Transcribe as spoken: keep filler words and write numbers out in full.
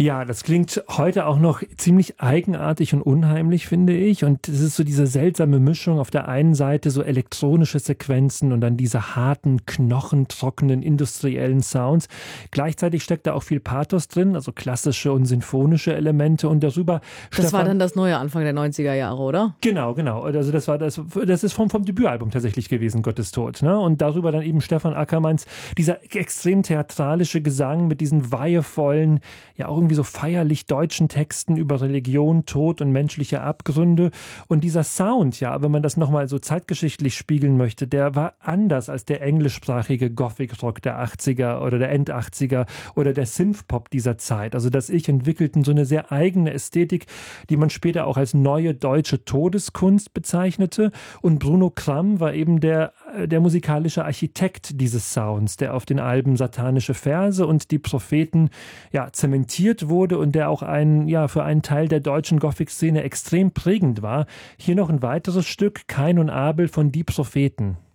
Ja, das klingt heute auch noch ziemlich eigenartig und unheimlich, finde ich. Und es ist so diese seltsame Mischung. Auf der einen Seite so elektronische Sequenzen und dann diese harten, knochentrockenen, industriellen Sounds. Gleichzeitig steckt da auch viel Pathos drin, also klassische und sinfonische Elemente. Und darüber Das Stefan, war dann das neue Anfang der neunziger Jahre, oder? Genau, genau. Also das war das, das ist vom, vom Debütalbum tatsächlich gewesen, Gottes Tod. Ne? Und darüber dann eben Stefan Ackermanns, dieser extrem theatralische Gesang mit diesen weihevollen, ja auch irgendwie so feierlich deutschen Texten über Religion, Tod und menschliche Abgründe. Und dieser Sound, ja, wenn man das nochmal so zeitgeschichtlich spiegeln möchte, der war anders als der englischsprachige Gothic-Rock der achtziger oder der End-achtziger oder der Synthpop dieser Zeit. Also das Ich entwickelten so eine sehr eigene Ästhetik, die man später auch als neue deutsche Todeskunst bezeichnete. Und Bruno Kramm war eben der, der musikalische Architekt dieses Sounds, der auf den Alben Satanische Verse und Die Propheten ja, zementiert wurde und der auch ein, ja, für einen Teil der deutschen Gothic-Szene extrem prägend war. Hier noch ein weiteres Stück, Kain und Abel von Die Propheten.